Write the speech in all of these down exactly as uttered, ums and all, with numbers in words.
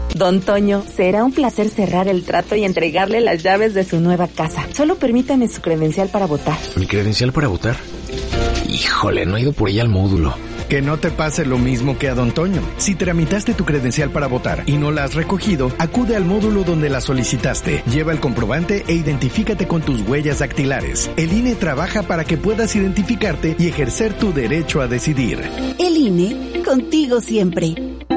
Don Toño, será un placer cerrar el trato y entregarle las llaves de su nueva casa. Solo permítame su credencial para votar. ¿Mi credencial para votar? Híjole, no he ido por ella al módulo. Que no te pase lo mismo que a Don Toño. Si tramitaste tu credencial para votar y no la has recogido, acude al módulo donde la solicitaste. Lleva el comprobante e identifícate con tus huellas dactilares. El I N E trabaja para que puedas identificarte y ejercer tu derecho a decidir. El I N E, contigo siempre.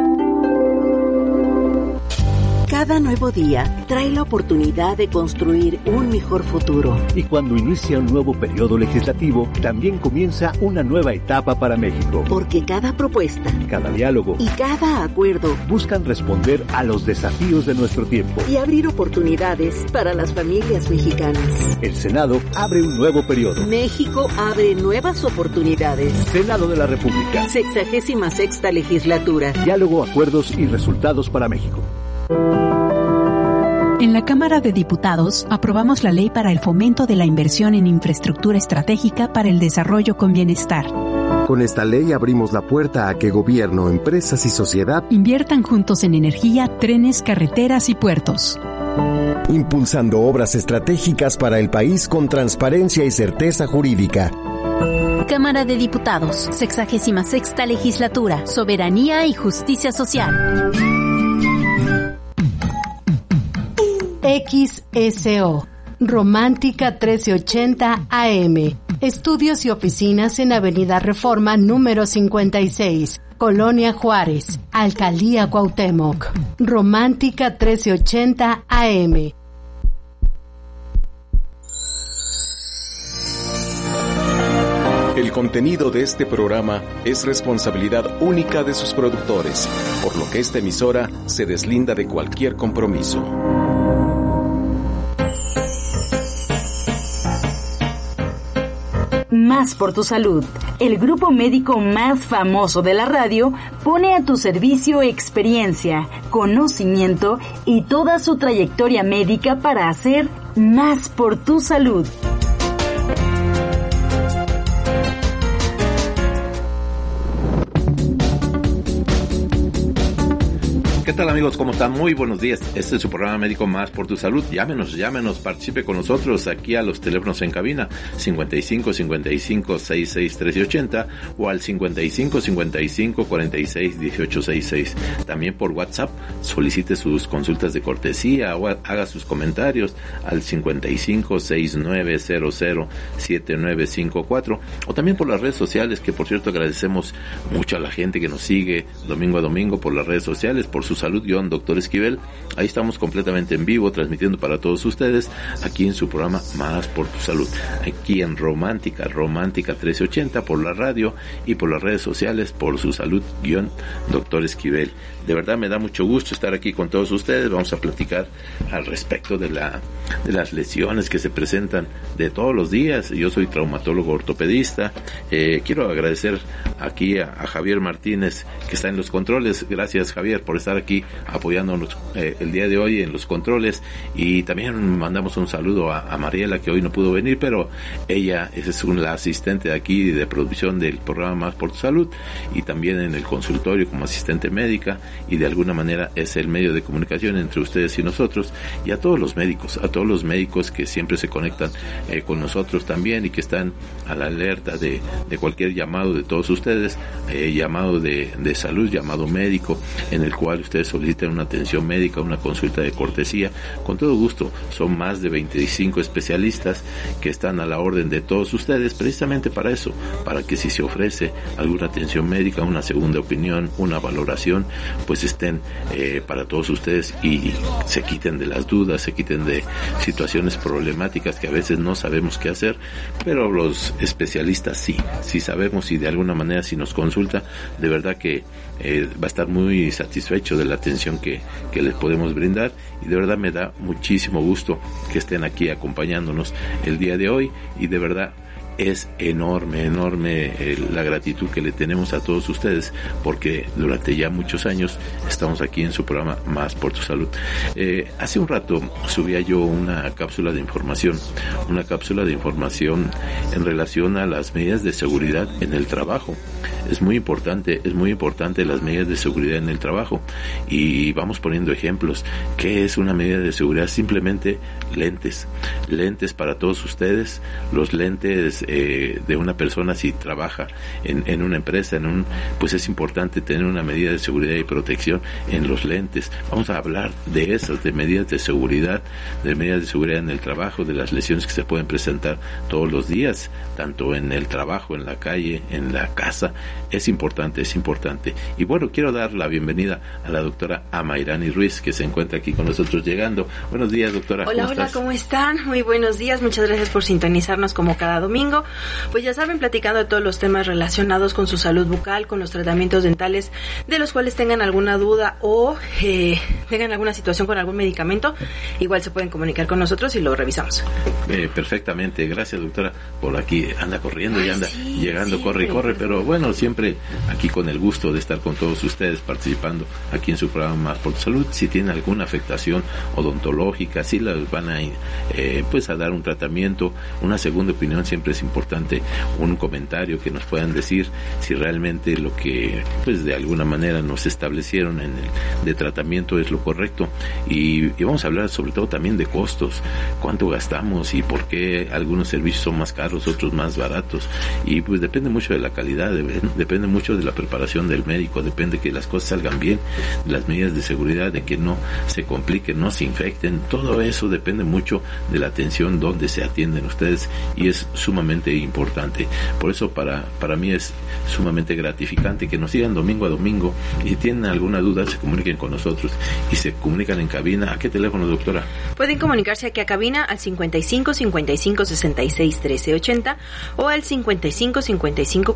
Cada nuevo día trae la oportunidad de construir un mejor futuro. Y cuando inicia un nuevo periodo legislativo, también comienza una nueva etapa para México. Porque cada propuesta, cada diálogo y cada acuerdo buscan responder a los desafíos de nuestro tiempo y abrir oportunidades para las familias mexicanas. El Senado abre un nuevo periodo. México abre nuevas oportunidades. Senado de la República. Sexagésima sexta legislatura. Diálogo, acuerdos y resultados para México. En la Cámara de Diputados aprobamos la Ley para el Fomento de la Inversión en Infraestructura Estratégica para el Desarrollo con Bienestar. Con esta ley abrimos la puerta a que gobierno, empresas y sociedad inviertan juntos en energía, trenes, carreteras y puertos. Impulsando obras estratégicas para el país con transparencia y certeza jurídica. Cámara de Diputados, sexagésima sexta legislatura, Soberanía y Justicia Social. X S O, Romántica trece ochenta A M. Estudios y oficinas en Avenida Reforma número cincuenta y seis, Colonia Juárez, Alcaldía Cuauhtémoc. Romántica trece ochenta A M. El contenido de este programa es responsabilidad única de sus productores, por lo que esta emisora se deslinda de cualquier compromiso. Más por tu salud. El grupo médico más famoso de la radio pone a tu servicio experiencia, conocimiento y toda su trayectoria médica para hacer más por tu salud. ¿Qué tal, amigos? ¿Cómo están? Muy buenos días. Este es su programa médico Más por tu Salud. Llámenos, llámenos, participe con nosotros aquí a los teléfonos en cabina cincuenta y cinco, cincuenta y cinco, sesenta y seis, trece ochenta o al cincuenta y cinco, cincuenta y cinco, cuarenta y seis, dieciocho sesenta y seis. También por WhatsApp solicite sus consultas de cortesía o haga sus comentarios al cincuenta y cinco, sesenta y nueve, cero cero, setenta y nueve cincuenta y cuatro o también por las redes sociales, que por cierto agradecemos mucho a la gente que nos sigue domingo a domingo por las redes sociales, por su salud, guión Doctor Esquivel. Ahí estamos completamente en vivo, transmitiendo para todos ustedes, aquí en su programa Más por tu Salud, aquí en Romántica, Romántica trece ochenta, por la radio y por las redes sociales, por su salud, guión Doctor Esquivel. De verdad me da mucho gusto estar aquí con todos ustedes. Vamos a platicar al respecto de la de las lesiones que se presentan de todos los días. Yo soy traumatólogo ortopedista. Eh, quiero agradecer aquí a, a Javier Martínez, que está en los controles. Gracias, Javier, por estar aquí apoyándonos eh, el día de hoy en los controles. Y también mandamos un saludo a, a Mariela, que hoy no pudo venir, pero ella es una asistente de aquí de producción del programa Más por tu Salud, y también en el consultorio como asistente médica, y de alguna manera es el medio de comunicación entre ustedes y nosotros, y a todos los médicos, a todos los médicos que siempre se conectan eh, con nosotros también, y que están a la alerta de, de cualquier llamado de todos ustedes, eh, llamado de, de salud, llamado médico, en el cual ustedes solicitan una atención médica, una consulta de cortesía. Con todo gusto, son más de veinticinco especialistas que están a la orden de todos ustedes, precisamente para eso, para que si se ofrece alguna atención médica, una segunda opinión, una valoración, pues estén eh, para todos ustedes y se quiten de las dudas, se quiten de situaciones problemáticas que a veces no sabemos qué hacer, pero los especialistas sí, sí sabemos, y de alguna manera si nos consulta, de verdad que eh, va a estar muy satisfecho de la atención que, que les podemos brindar, y de verdad me da muchísimo gusto que estén aquí acompañándonos el día de hoy, y de verdad es enorme, enorme eh, la gratitud que le tenemos a todos ustedes, porque durante ya muchos años estamos aquí en su programa Más por tu Salud. Eh, hace un rato subía yo una cápsula de información, una cápsula de información en relación a las medidas de seguridad en el trabajo. Es muy importante, es muy importante las medidas de seguridad en el trabajo, y vamos poniendo ejemplos. ¿Qué es una medida de seguridad? Simplemente lentes, lentes para todos ustedes, los lentes eh, de una persona si trabaja en, en una empresa, en un, pues es importante tener una medida de seguridad y protección en los lentes. Vamos a hablar de esas, de medidas de seguridad, de medidas de seguridad en el trabajo, de las lesiones que se pueden presentar todos los días, tanto en el trabajo, en la calle, en la casa. Es importante, es importante. Y bueno, quiero dar la bienvenida a la doctora Amairani Ruiz, que se encuentra aquí con nosotros llegando. Buenos días, doctora. Hola, ¿Cómo hola, estás? ¿cómo están? Muy buenos días, muchas gracias por sintonizarnos como cada domingo. Pues ya saben, platicando de todos los temas relacionados con su salud bucal, con los tratamientos dentales, de los cuales tengan alguna duda o eh, tengan alguna situación con algún medicamento, igual se pueden comunicar con nosotros y lo revisamos. Eh, perfectamente, gracias, doctora, por aquí. Anda corriendo Ay, y anda sí, llegando, sí, corre y pero... corre, pero bueno, siempre aquí con el gusto de estar con todos ustedes participando aquí en su programa Más por tu Salud. Si tienen alguna afectación odontológica, si las van a eh, pues a dar un tratamiento, una segunda opinión, siempre es importante un comentario que nos puedan decir si realmente lo que pues de alguna manera nos establecieron en el de tratamiento es lo correcto. Y, y vamos a hablar sobre todo también de costos, cuánto gastamos y por qué algunos servicios son más caros, otros más baratos, y pues depende mucho de la calidad, de, depende mucho de la preparación del médico, depende que las cosas salgan bien, de las medidas de seguridad, de que no se compliquen, no se infecten. Todo eso depende mucho de la atención donde se atienden ustedes, y es sumamente importante. Por eso para, para mí es sumamente gratificante que nos sigan domingo a domingo, y si tienen alguna duda se comuniquen con nosotros y se comunican en cabina. ¿A qué teléfono, doctora? Pueden comunicarse aquí a cabina al cincuenta y cinco, cincuenta y cinco, sesenta y seis, trece, ochenta o al cincuenta y cinco, cincuenta y cinco,